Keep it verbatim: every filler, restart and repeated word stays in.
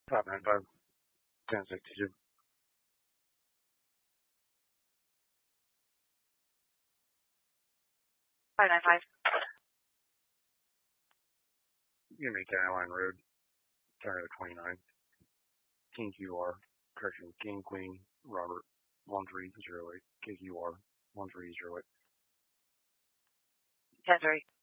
five nine five, ten sixty-two. five nine five. Give me Caroline Road, turn to twenty-nine. King Q R, correction, King Queen Robert, one three zero eight. K Q R, one three zero eight. ten three.